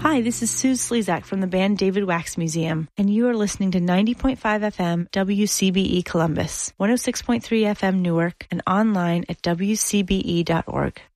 Hi, this is Sue Slezak from the band David Wax Museum, and you are listening to 90.5 FM WCBE Columbus, 106.3 FM Newark, and online at wcbe.org.